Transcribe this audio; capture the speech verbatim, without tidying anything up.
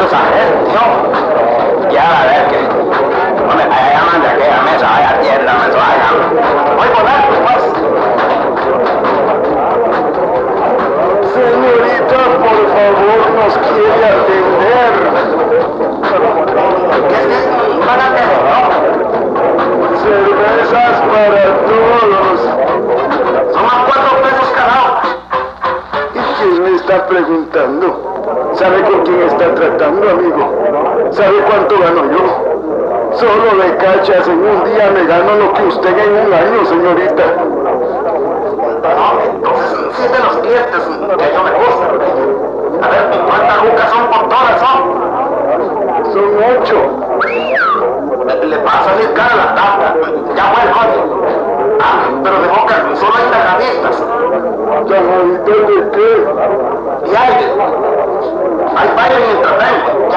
esa gente, ¿no? Ya a ver que... Hombre, allá llaman de aquella mesa, vaya tienda mensual. Voy por dentro, pues. Señorita, por favor, nos quiere atender. ¿Qué es que van a atender, no? Cervezas para todos. Son más cuatro pesos cada uno. ¿Y quién me está preguntando? ¿Sabe con quién está tratando, amigo? ¿Sabe cuánto gano yo? Solo de cachas en un día me gano lo que usted en un año, señorita. No, entonces sí es de los clientes que yo me gusta. A ver, ¿cuántas lucas son por todas, son? Son ocho. Le, le va a salir cara la tabla. Ya fue el coño. Ah, pero de boca solo hay tajaditas. ¿Tajaditas de qué? Y hay... Hay baile mientras vengo.